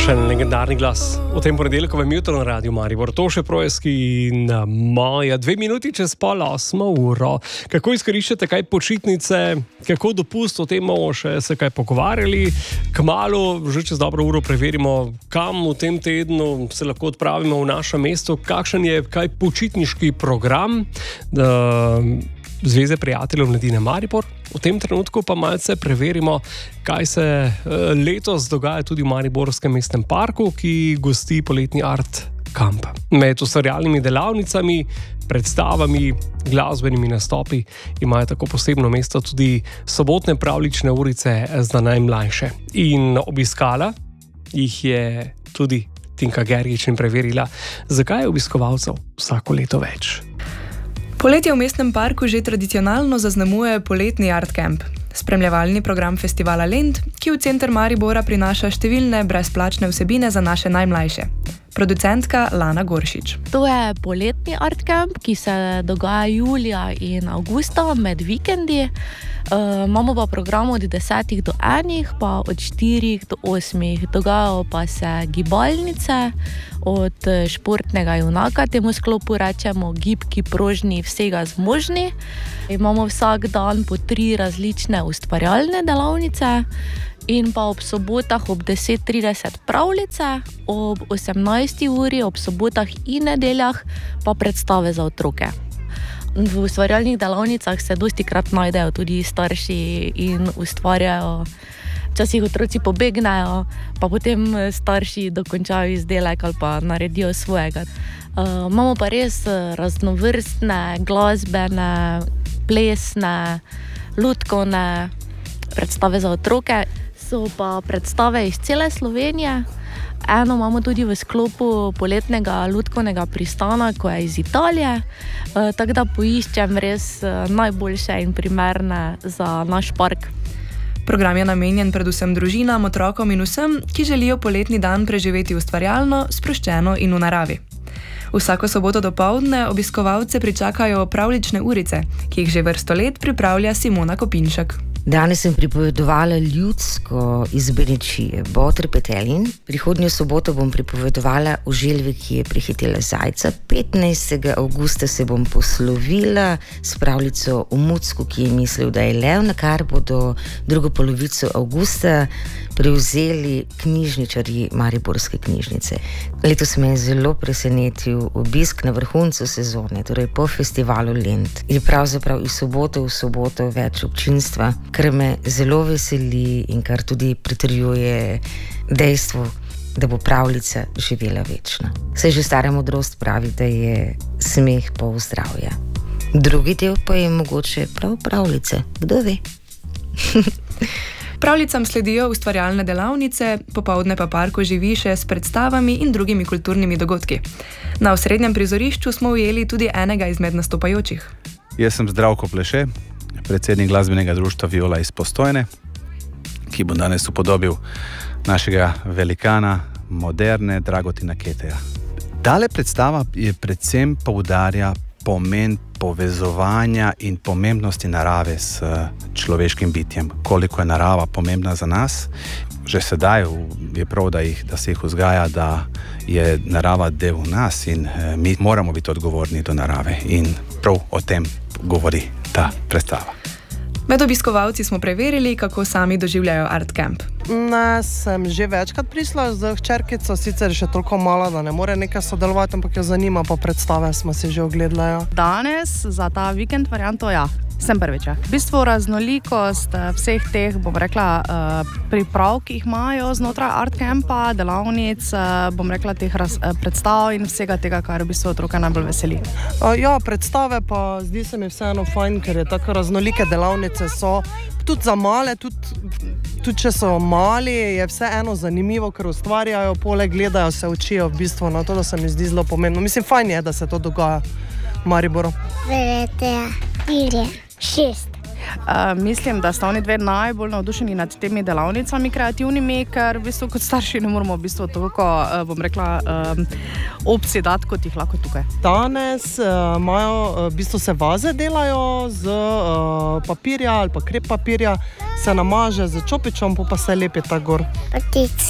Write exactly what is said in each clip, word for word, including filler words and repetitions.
Še en legendarni glas v tem ponedeljkovem jutru na Radiu Maribor. Toše Projski in Maja, dve minuti čez pol osmo uro. Kako izkoriščate kaj počitnice, kako dopust, o tem bomo še se kaj pogovarjali. Kmalu, že čez dobro uro preverimo, kam v tem tednu se lahko odpravimo v našem mestu, kakšen je kaj počitniški program da, Zveze prijateljev mladine Maribor. V tem trenutku pa malce preverimo, kaj se letos dogaja tudi v Mariborskem mestnem parku, ki gosti poletni Art Camp. Med ustvarjalnimi delavnicami, predstavami, glasbenimi nastopi imajo tako posebno mesto tudi sobotne pravljične urice za najmlajše. In obiskala jih je tudi Tinka Gergič in preverila, zakaj je obiskovalcev vsako leto več. Poletje v mestnem parku že tradicionalno zaznamuje poletni Art Camp, spremljevalni program festivala Lent, ki v center Maribora prinaša številne brezplačne vsebine za naše najmlajše. Producentka Lana Goršič. To je poletni Art Camp, ki se dogaja julija in avgusta med vikendi. Uh, imamo pa program od desetih do enih, pa od štirih do osmih. Dogajajo pa se gibalnice od športnega junaka, temu sklopu rečemo gibki, prožni, vsega zmožni. Imamo vsak dan po tri različne ustvarjalne delavnice in pa ob sobotah ob deset trideset pravljice, ob osemnajsti uri, ob sobotah in nedeljah pa predstave za otroke. V ustvarjalnih delavnicah se dostikrat najdejo tudi starši in ustvarjajo. Včasih otroci pobegnejo, pa potem starši dokončajo izdelek ali pa naredijo svojega. Uh, imamo pa res raznovrstne, glasbene, plesne, lutkovne predstave za otroke. So pa predstave iz cele Slovenije. Eno imamo tudi v sklopu poletnega lutkovnega pristana, ko je iz Italije. E, tako da poiščem res najboljše in primerne za naš park. Program je namenjen predvsem družinam, otrokom in vsem, ki želijo poletni dan preživeti ustvarjalno, sproščeno in v naravi. Vsako soboto dopoldne obiskovalce pričakajo pravljične urice, ki jih že vrsto let pripravlja Simona Kopinšek. Danes sem pripovedovala ljudsko iz Benečije, Botr Petelin. Prihodnjo soboto bom pripovedovala o želvi, ki je prehitela zajca. petnajstega avgusta se bom poslovila s pravljico o Mucku, ki je mislil, da je lev, na kar bodo drugo polovico avgusta prevzeli knjižničarji Mariborske knjižnice. Letos me je zelo presenetil obisk na vrhuncu sezone, torej po festivalu Lent. In pravzaprav iz soboto v soboto več občinstva, kar me zelo veseli in kar tudi pritrjuje dejstvo, da bo pravljica živela večno. Saj že stara modrost pravi, da je smeh pol zdravja. Drugi del pa je mogoče prav pravljice, kdo ve. Pravljicam sledijo ustvarjalne delavnice, popoldne pa parko živi še s predstavami in drugimi kulturnimi dogodki. Na osrednjem prizorišču smo ujeli tudi enega izmed nastopajočih. Jaz sem Zdravko Pleše, predsednik glasbenega društva Viola iz Postojne, ki bo danes upodobil našega velikana, moderne Dragotina Keteja. Tale predstava je predvsem poudarja pomen povezovanja in pomembnosti narave s človeškim bitjem. Koliko je narava pomembna za nas. Že sedaj je prav, da, jih, da se jih vzgaja, da je narava del nas in mi moramo biti odgovorni do narave. In prav o tem govori ta predstava. Med obiskovalci smo preverili, kako sami doživljajo Art Camp. Ne, sem že večkrat prišla z hčerkico, sicer še toliko mala, da ne more nekaj sodelovati, ampak jo zanima, pa predstave smo si že ogledali. Danes za ta vikend varianto, ja, sem prvič. V bistvu raznolikost vseh teh, bom rekla, priprav, ki jih imajo znotraj Art Campa, delavnic, bom rekla, teh raz, predstav in vsega tega, kar v bistvu otroka najbolj veseli. Ja, predstave pa zdi se mi vseeno fajn, ker je tako raznolike delavnice so, tudi za male, tudi, tudi če so mali, je vseeno zanimivo, ker ustvarjajo, poleg gledajo, se učijo v bistvu, na to, da se mi zdi zelo pomembno. Mislim, fajn je, da se to dogaja v Mariboru. Vedete, štiri, šest. Uh, mislim, da sta oni dve najbolj navdušeni nad temi delavnicami kreativnimi, ker v bistvu kot starši ne moramo v bistvu toliko, uh, bom rekla, um, opcij dati, kot jih lahko tukaj. Danes uh, imajo, uh, v bistvu se vaze delajo z uh, papirja ali pa krep papirja, se namaže z čopičom, pa se lepi ta gor. Potičke.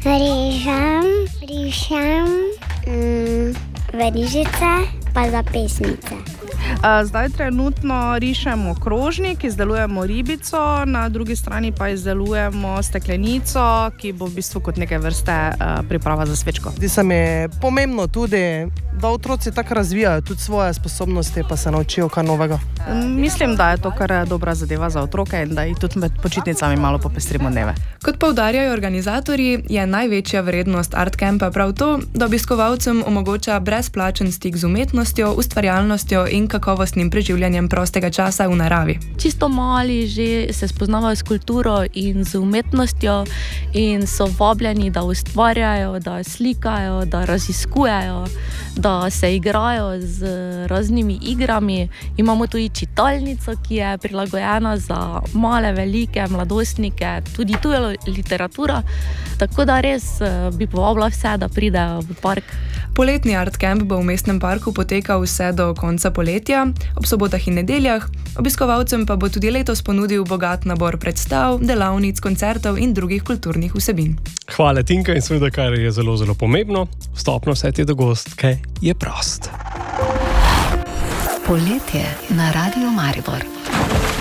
Režem, rišem, mm, verižice pa zapestnice. Zdaj trenutno rišemo krožnik, izdelujemo ribico, na drugi strani pa izdelujemo steklenico, ki bo v bistvu kot neke vrste priprava za svečko. Zdi se mi pomembno tudi, da otroci tako razvijajo tudi svoje sposobnosti, pa se naučijo kaj novega. Mislim, da je to kar dobra zadeva za otroke in da jih tudi med počitnicami malo popestrimo dneve. Kot poudarjajo organizatorji, je največja vrednost Art Campa prav to, da obiskovalcem omogoča brezplačen stik z umetnostjo, ustvarjalnostjo in kakovostnim preživljanjem prostega časa v naravi. Čisto mali že se spoznavajo s kulturo in z umetnostjo in so vabljeni, da ustvarjajo, da slikajo, da raziskujejo, da se igrajo z raznimi igrami. Imamo tudi čitalnico, ki je prilagojena za male, velike, mladostnike, tudi tu je literatura, tako da res bi povabila vse, da pridejo v park. Poletni Art Camp bo v mestnem parku potekal vse do konca poletja, ob sobotah in nedeljah, obiskovalcem pa bo tudi letos ponudil bogat nabor predstav, delavnic, koncertov in drugih kulturnih vsebin. Hvala, Tinka, in seveda, kar je zelo, zelo pomembno, vstop na vse te dogodke je prost. Poletje na Radiu Maribor.